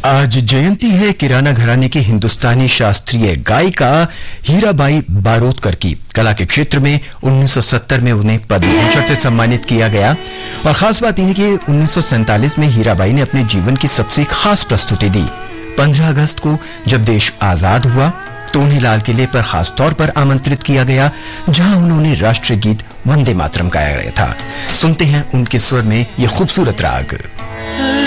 आज जयंती है किराना घराने की हिंदुस्तानी शास्त्रीय गायिका हीराबाई बारोतकर की। कला के क्षेत्र में 1970 में उन्हें पद्म भूषण से सम्मानित किया गया और खास बात यह है कि 1947 में हीराबाई ने अपने जीवन की सबसे खास प्रस्तुति दी। 15 अगस्त को जब देश आजाद हुआ तो उन्हें लाल किले पर खास तौर पर आमंत्रित किया गया, जहां उन्होंने राष्ट्रीय गीत वंदे मातरम गाया गया था। सुनते हैं उनके स्वर में यह खूबसूरत राग।